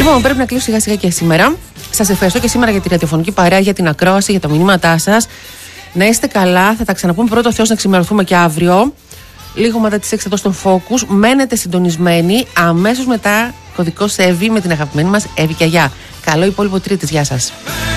Λοιπόν, πρέπει να κλείσω σιγά σιγά και σήμερα. Σας ευχαριστώ και σήμερα για τη ραδιοφωνική παρέα, για την ακρόαση, για τα μηνύματά σας. Να είστε καλά, θα τα ξαναπούμε πρώτο Θεός να ξημερωθούμε και αύριο. Λίγο μετά τις 6 εδώ στον Focus. Μένετε συντονισμένοι. Αμέσως μετά κωδικό Εύη με την αγαπημένη μας Εύη και Αγιά. Καλό υπόλοιπο Τρίτης. Γεια σας.